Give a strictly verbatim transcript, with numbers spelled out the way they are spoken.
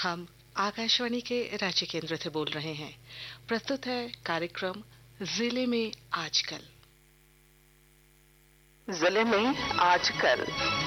हम आकाशवाणी के रांची केंद्र से बोल रहे हैं। प्रस्तुत है कार्यक्रम जिले में आजकल। जिले में आजकल